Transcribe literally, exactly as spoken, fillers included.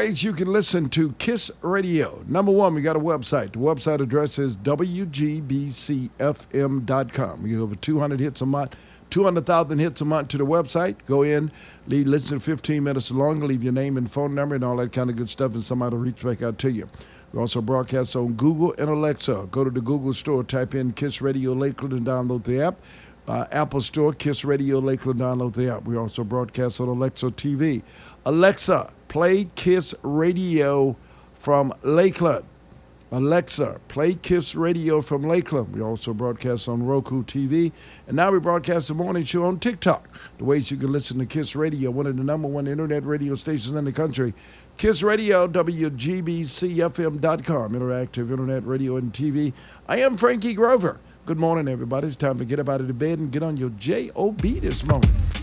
ways you can listen to Kiss Radio. Number one, we got a website. The website address is W G B C F M dot com. We get over two hundred hits a month, two hundred thousand hits a month to the website. Go in, leave, listen fifteen minutes longer, leave your name and phone number and all that kind of good stuff, and somebody will reach back out to you. We also broadcast on Google and Alexa. Go to the Google store, type in Kiss Radio Lakeland and download the app. Uh, Apple Store, Kiss Radio Lakeland, download the app. We also broadcast on Alexa T V. Alexa, play Kiss Radio from Lakeland. Alexa, play Kiss Radio from Lakeland. We also broadcast on Roku T V. And now we broadcast the morning show on TikTok. The ways you can listen to Kiss Radio, one of the number one internet radio stations in the country. Kiss Radio, W G B C F M dot com, interactive internet radio and T V. I am Frankie Grover. Good morning, everybody. It's time to get up out of the bed and get on your J O B this morning.